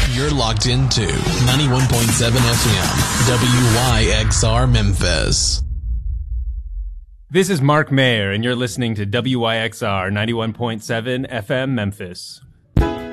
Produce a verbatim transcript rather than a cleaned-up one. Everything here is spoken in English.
You're locked into ninety-one point seven F M, W Y X R Memphis. This is Mark Mayer, and you're listening to W Y X R ninety-one point seven F M Memphis.